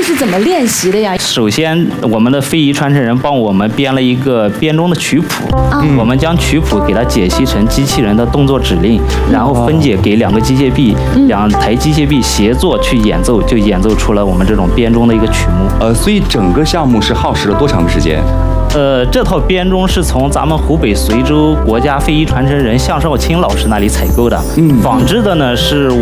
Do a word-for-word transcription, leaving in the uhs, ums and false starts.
是怎么练习的呀？ 首先，我们的非遗传承人帮我们编了一个编钟的曲谱，嗯、我们将曲谱给它解析成机器人的动作指令，然后分解给两个机械臂，嗯、两台机械臂协作去演奏，就演奏出了我们这种编钟的一个曲目。 呃，所以整个项目是耗时了多长时间？ 呃，这套编钟是从咱们湖北随州国家非遗传承人向少卿老师那里采购的，嗯，仿制的呢是